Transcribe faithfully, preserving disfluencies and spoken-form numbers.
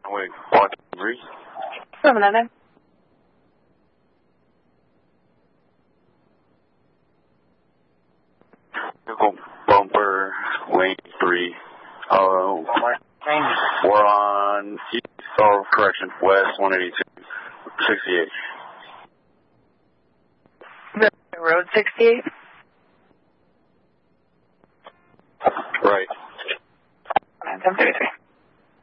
Wait, one, two, three. seven nine nine. Vehicle bumper, lane three. Oh, we're on east, oh, correction, west one eighty-two, sixty-eight. Road sixty-eight? Right. nine seven three.